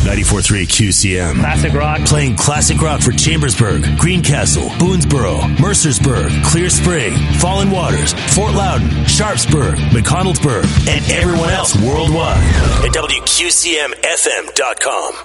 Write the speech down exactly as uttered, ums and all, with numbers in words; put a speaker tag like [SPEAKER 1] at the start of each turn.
[SPEAKER 1] ninety-four point three Q C M.
[SPEAKER 2] Classic rock.
[SPEAKER 1] Playing classic rock for Chambersburg, Greencastle, Boonesboro, Mercersburg, Clear Spring, Fallen Waters, Fort Loudon, Sharpsburg, McConnellsburg, and everyone else worldwide at W Q C M F M dot com.